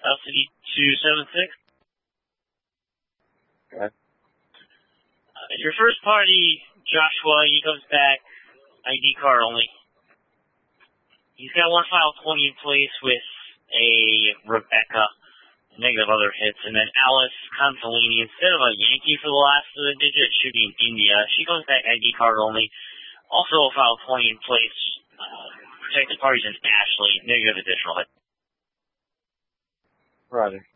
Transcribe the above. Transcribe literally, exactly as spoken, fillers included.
L C D two seven six. Okay. Uh, your first party, Joshua, he comes back, I D card only. He's got one file twenty in place with a Rebecca, negative other hits, and then Alice Consolini, instead of a Yankee for the last of the digit, should be in India. She comes back, I D card only. Also a file twenty in place. Uh, protected parties in Ashley, negative additional hit. Roger.